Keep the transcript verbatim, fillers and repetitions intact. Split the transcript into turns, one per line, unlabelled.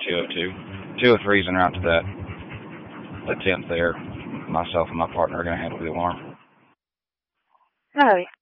two oh two. two oh three's en route to that, that tent there. Myself and my partner are going to handle the alarm.
All right.